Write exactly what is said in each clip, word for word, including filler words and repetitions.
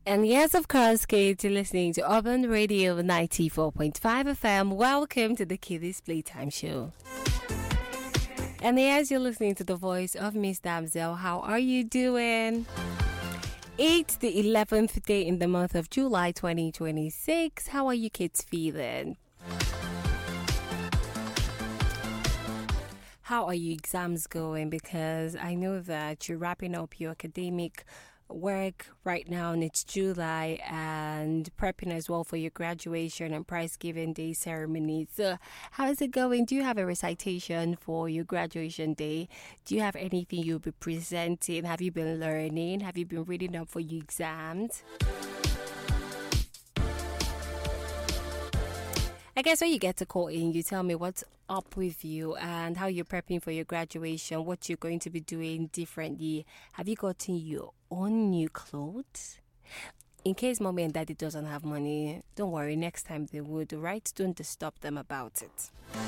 And yes, of course, Kate, you're listening to Urban Radio ninety-four point five F M. Welcome to the Kiddies Playtime Show. And yes, you're listening to the voice of Miss Damsel. How are you doing? It's the eleventh day in the month of July twenty twenty-six. How are you kids feeling? How are your exams going? Because I know that you're wrapping up your academic work right now and it's July, and prepping as well for your graduation and prize giving day ceremony. So how is it going? Do you have a recitation for your graduation day? Do you have anything you'll be presenting? Have you been learning? Have you been reading up for your exams? I guess when you get to call in, you tell me what's up with you and how you're prepping for your graduation, what you're going to be doing differently. Have you gotten your own new clothes? In case mommy and daddy doesn't have money, don't worry, next time they would, right? Don't disturb them about it.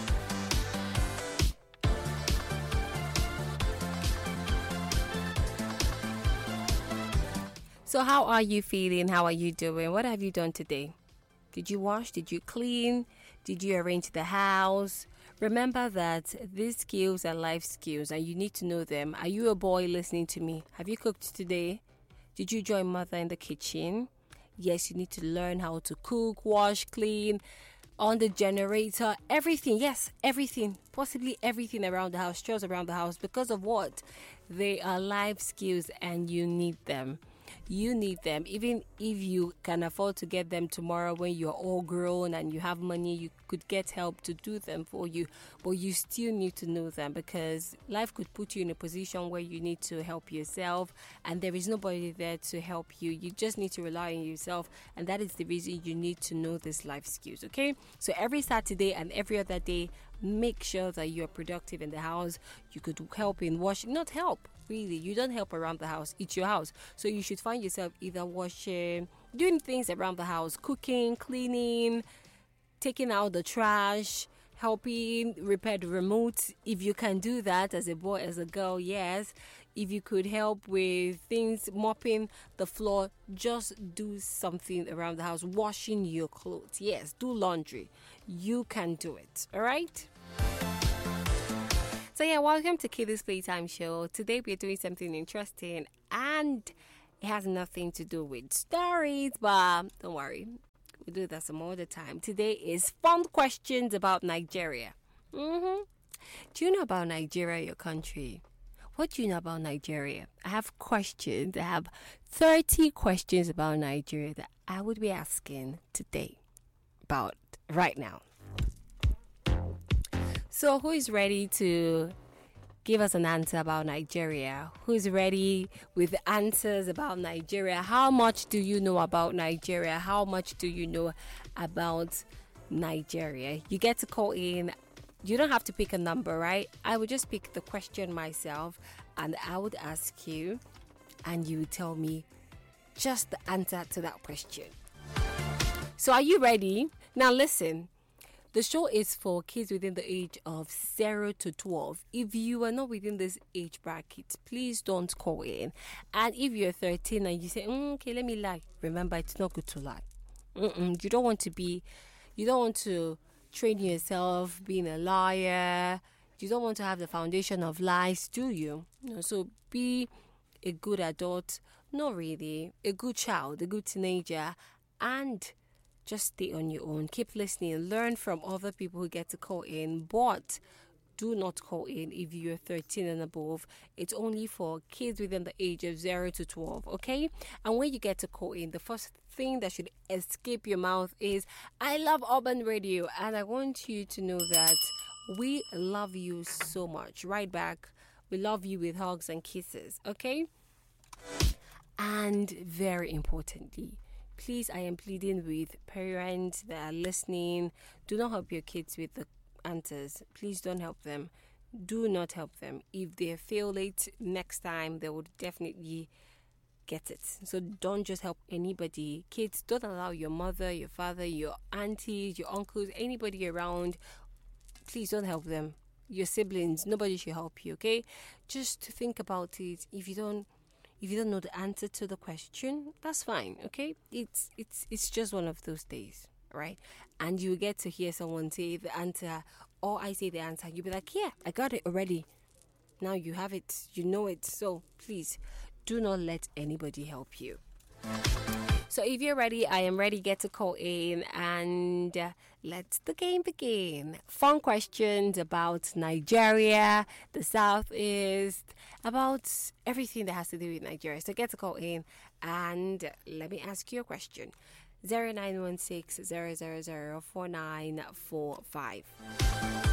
So how are you feeling? How are you doing? What have you done today? Did you wash? Did you clean? Did you arrange the house? Remember that these skills are life skills and you need to know them. Are you a boy listening to me? Have you cooked today? Did you join mother in the kitchen? Yes, you need to learn how to cook, wash, clean, on the generator, everything. Yes, everything. Possibly everything around the house, chores around the house. Because of what? They are life skills and you need them. You need them. Even if you can afford to get them tomorrow when you're all grown and you have money, you could get help to do them for you. But you still need to know them, because life could put you in a position where you need to help yourself and there is nobody there to help you. You just need to rely on yourself, and that is the reason you need to know these life skills, okay? So every Saturday and every other day, make sure that you're productive in the house. You could help in washing, not help. Really, you don't help around the house. It's your house. So you should find yourself either washing, doing things around the house, cooking, cleaning, taking out the trash, helping repair the remote. If you can do that as a boy, as a girl, yes. If you could help with things, mopping the floor, just do something around the house, washing your clothes. Yes, do laundry. You can do it. All right? So yeah, welcome to Kiddies Playtime Show. Today we're doing something interesting and it has nothing to do with stories, but don't worry, we'll do that some other time. Today is fun questions about Nigeria. Mm-hmm. Do you know about Nigeria, your country? What do you know about Nigeria? I have questions. I have thirty questions about Nigeria that I would be asking today about right now. So who is ready to give us an answer about Nigeria? Who's ready with answers about Nigeria? How much do you know about Nigeria? How much do you know about Nigeria? You get to call in. You don't have to pick a number, right? I would just pick the question myself and I would ask you and you would tell me just the answer to that question. So are you ready? Now listen. The show is for kids within the age of zero to twelve. If you are not within this age bracket, please don't call in. And if you're thirteen and you say, mm, okay, let me lie. Remember, it's not good to lie. Mm-mm, you don't want to be, you don't want to train yourself being a liar. You don't want to have the foundation of lies, do you? No, so be a good adult, not really, a good child, a good teenager, and just stay on your own. Keep listening. Learn from other people who get to call in. But do not call in if you're thirteen and above. It's only for kids within the age of zero to twelve, okay? And when you get to call in, the first thing that should escape your mouth is, I love Urban Radio. And I want you to know that we love you so much. Right back. We love you with hugs and kisses, okay? And very importantly, please, I am pleading with parents that are listening. Do not help your kids with the answers. Please don't help them. Do not help them. If they fail it next time, they would definitely get it. So don't just help anybody. Kids, don't allow your mother, your father, your aunties, your uncles, anybody around. Please don't help them. Your siblings, nobody should help you, okay? Just think about it. If you don't If you don't know the answer to the question, that's fine, okay? It's it's it's just one of those days, right? And you get to hear someone say the answer, or I say the answer, you'll be like, yeah, I got it already. Now you have it, you know it. So please do not let anybody help you. So if you're ready, I am ready. Get to call in and uh, let the game begin. Fun questions about Nigeria, the Southeast, about everything that has to do with Nigeria. So get to call in and let me ask you a question. zero nine one six zero zero zero four nine four five.